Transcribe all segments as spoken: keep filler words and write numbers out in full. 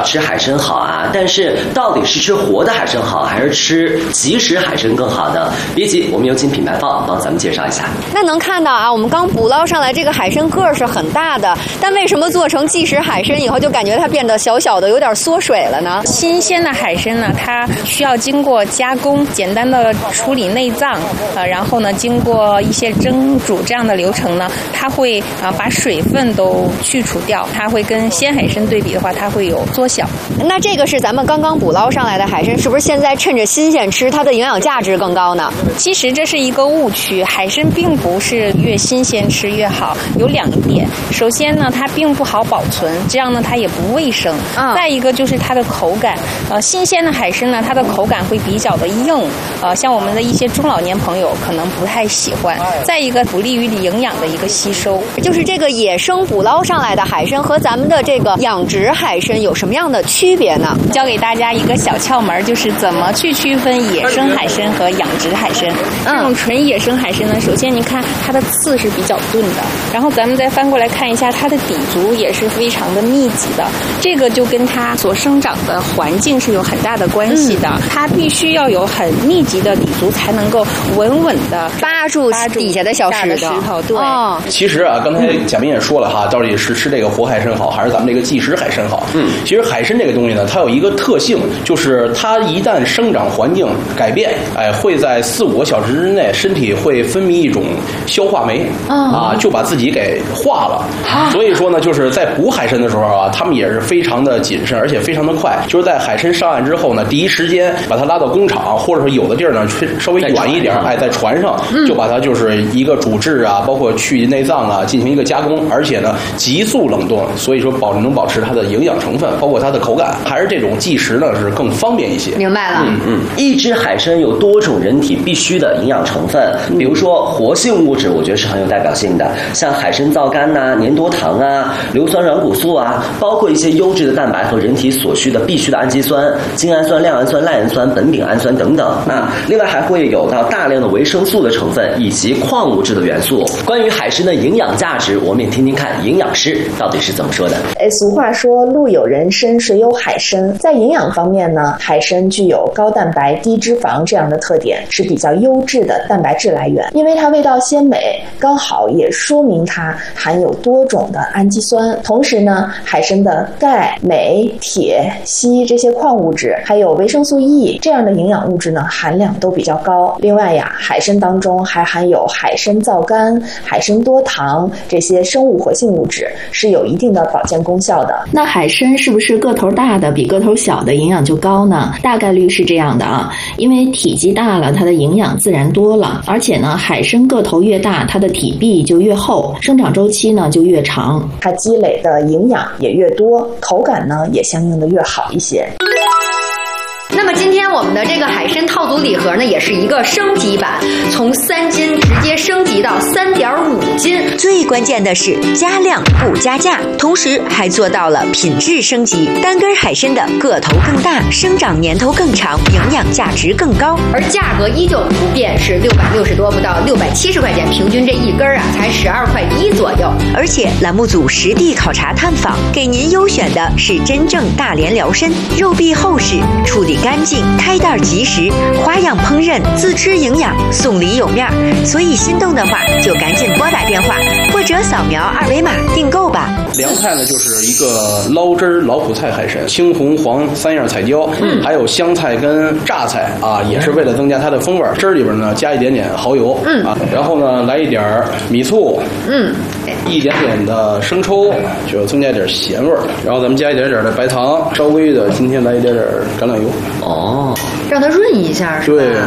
吃海参好啊，但是到底是吃活的海参好，还是吃即食海参更好呢？别急，我们有请品牌方帮咱们介绍一下。 那能看到啊，我们刚捕捞上来这个海参个儿是很大的，但为什么做成即食海参以后就感觉它变得小小的，有点缩水了呢？ 新鲜的海参呢，它需要经过加工，简单的处理内脏，呃，然后呢，经过一些蒸煮这样的流程呢，它会啊、呃、把水分都去除掉，它会跟鲜海参对比的话，它会有缩小。 那这个是咱们刚刚捕捞上来的海参，是不是现在趁着新鲜吃，它的营养价值更高呢？ 其实这是一个误区，海参并不是越新鲜吃越好，有两点。首先呢，它并不好保存，这样呢它也不卫生。嗯、再一个就是它的口感，呃，新鲜的海参呢，它的口感会比较的硬，呃，像我们的一些中老年朋友可能不太喜欢。再一个不利于营养的一个吸收。 就是这个野生捕捞上来的海参和咱们的这个养殖海参有什么样的区别呢？ 教给大家一个小窍门，就是怎么去区分野生海参和养殖海参。这种纯野生海参呢，首先你看它的刺是比较钝的，然后咱们再翻过来看一下它的底足也是非常的密集的，这个就跟它所生长的环境是有很大的关系的。嗯、它必须要有很密集的底足，才能够稳稳的扒住底下的小石头。 石头对、 哦。 其实啊，刚才贾斌也说了哈，到底是吃这个活海参好，还是咱们这个即食海参好？嗯，其实海参这个东西呢，它有一个特性，就是它一旦生长环境改变，哎，会在四五个小时之内，身体会分泌一种消化酶，哦、啊，就把自己给化了。啊、所以说呢，就是在捕海参的时候啊，他们也是非常的谨慎，而且非常的快。就是在海参上岸之后呢，第一时间把它拉到工厂，或者是有的地儿呢稍微远一点，哎，在船上就把它就是一个煮制啊，包括去内脏啊，进行一个加工，而且呢急速冷冻，所以说保能保持它的营养成分，包括它的口感，还是这种即食呢是更方便一些。 明白了。 嗯嗯，一只海参有多种人体必须的营养成分，比如说活性物质，我觉得是很有代表性的，像海参皂苷呐、粘多糖啊、硫酸软骨素啊，包括一些优质的蛋白和人体所需的必需的氨基酸、精氨酸、亮氨酸、赖氨酸、苯丙氨酸等等。那另外还会有到大量的维生素的成分以及矿物质的元素。关于海参的营养价值，我们也听听看营养师到底是怎么说的。 哎，俗话说路有人参，水有海参。在营养方面呢，海参具有高蛋白、低脂肪这样的特点，是比较优质的蛋白质来源。因为它味道鲜美，刚好也说明它含有多种的氨基酸。同时呢，海参的钙、镁、铁、硒这些矿物质，还有维生素 E 这样的营养物质呢，含量都比较高。另外呀，海参当中还含有海参皂苷、海参多糖这些生物活性物质，是有一定的保健功效的。 那海参是不是个头大的比个头小的营养就高呢？大概率是这样的啊，因为体积大了，它的营养自然多了，而且呢，海参个头越大，它的体壁就越厚，生长周期呢就越长， 它积累的营养也越多，口感呢也相应的越好一些。 那么今天我们的这个海参套组礼盒呢，也是一个升级版，从三斤直接升级到三点五斤。 最关键的是加量不加价，同时还做到了品质升级。单根海参的个头更大，生长年头更长，营养价值更高， 而价格依旧不变，是六百六十多不到六百七十块钱，平均这一根啊才十二块一左右。 而且栏目组实地考察探访，给您优选的是真正大连辽参，肉壁厚实，处理干净，开袋即食，花样烹饪，自吃营养，送礼有面。所以心动的话就赶紧拨打电话或者扫描二维码订购吧。 凉菜呢就是一个捞汁儿老普菜海参，青红黄三样彩椒，嗯，还有香菜跟榨菜啊，也是为了增加它的风味。汁儿里边呢加一点点蚝油，嗯啊，然后呢来一点米醋，嗯，一点点的生抽，就增加点咸味儿。然后咱们加一点点的白糖，稍微的今天来一点点橄榄油。 哦，让它润一下是吧？ 对。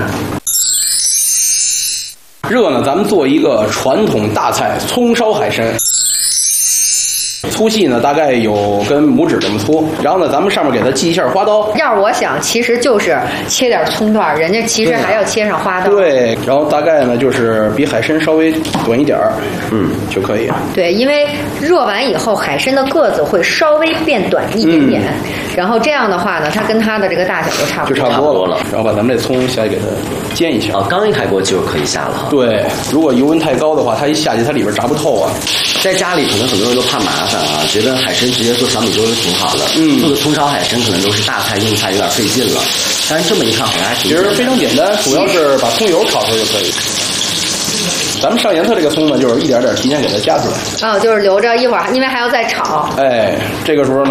热呢，咱们做一个传统大菜葱烧海参。粗细呢大概有跟拇指这么粗，然后呢咱们上面给它系一下花刀。 要是我想其实就是切点葱段，人家其实还要切上花刀。 对，然后大概呢就是比海参稍微短一点儿，嗯就可以。 对，因为热完以后海参的个子会稍微变短一点点，嗯、然后这样的话呢它跟它的这个大小就差不多就差不多了。然后把咱们这葱下去给它煎一下。 哦，刚一开锅就可以下了哈。 对，如果油温太高的话，它一下去它里边炸不透啊。 在家里可能很多人都怕麻烦， 啊，觉得海参直接做小米粥就挺好的。嗯，做个葱烧海参可能都是大菜用菜有点费劲了，但是这么一看好像还挺其实非常简单，主要是把葱油炒出来就可以。咱们上颜色这个葱呢，就是一点点提前给它加出来。 哦，就是留着一会儿，因为还要再炒。 哎，这个时候呢。